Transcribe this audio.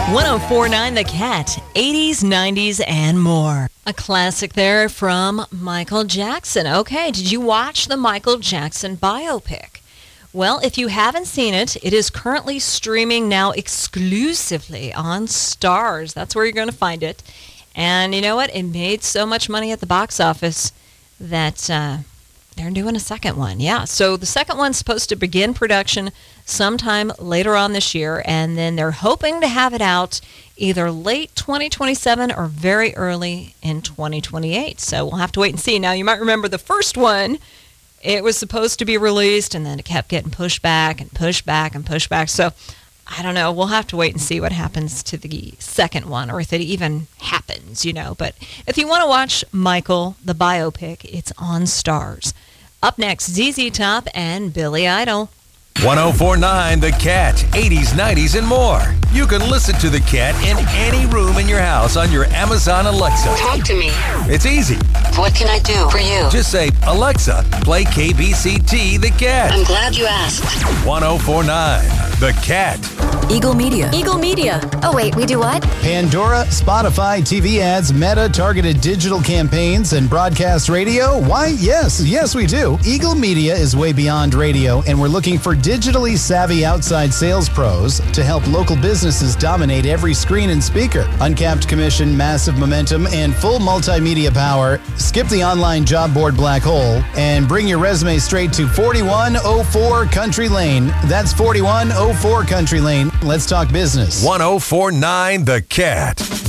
1049 The Cat, 80s, 90s, and more. A classic there from Michael Jackson. Okay, did you watch the Michael Jackson biopic? Well, if you haven't seen it, it is currently streaming now exclusively on Starz. That's where you're going to find it. And you know what? It made so much money at the box office that they're doing a second one. Yeah, so the second one's supposed to begin production sometime later on this year, and then they're hoping to have it out either late 2027 or very early in 2028. So we'll have to wait and see. Now, you might remember the first one, it was supposed to be released, and then it kept getting pushed back and pushed back and pushed back. So I don't know. We'll have to wait and see what happens to the second one, or if it even happens, you know. But if you want to watch Michael, the biopic, it's on Starz. Up next, ZZ Top and Billy Idol. 1049 The Cat, 80s, 90s, and more. You can listen to The Cat in any room in your house on your Amazon Alexa. Talk to me. It's easy. What can I do for you? Just say, Alexa, play KBCT The Cat. I'm glad you asked. 1049 The Cat. Eagle Media. Eagle Media. Oh, wait, we do what? Pandora, Spotify, TV ads, Meta, targeted digital campaigns, and broadcast radio? Why, yes, we do. Eagle Media is way beyond radio, and we're looking for digitally savvy outside sales pros to help local businesses dominate every screen and speaker. Uncapped commission, massive momentum, and full multimedia power. Skip the online job board black hole and bring your resume straight to 4104 Country Lane. That's 4104 Country Lane. Let's talk business. 1049 The Cat.